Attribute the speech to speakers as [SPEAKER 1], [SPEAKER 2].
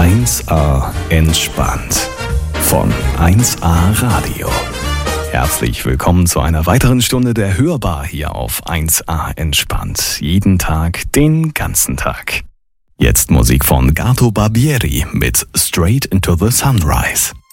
[SPEAKER 1] 1A entspannt von 1A Radio. Herzlich willkommen zu einer weiteren Stunde der Hörbar hier auf 1A entspannt. Jeden Tag, den ganzen Tag. Jetzt Musik von Gato Barbieri mit Straight into the Sunrise.